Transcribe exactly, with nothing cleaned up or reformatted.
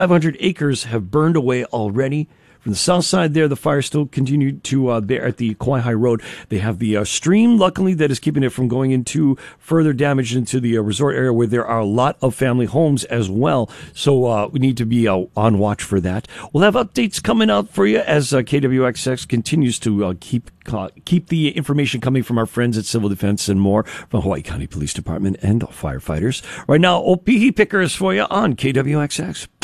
hundred acres have burned away already. From the south side there, the fire still continued to uh, there at the Kauai High Road. They have the uh, stream, luckily, that is keeping it from going into further damage into the uh, resort area where there are a lot of family homes as well. So uh, we need to be uh, on watch for that. We'll have updates coming out for you as uh, K W X X continues to uh, keep uh, keep the information coming from our friends at Civil Defense and more from Hawaii County Police Department and firefighters. Right now, Opihi Pickers for you on K W X X.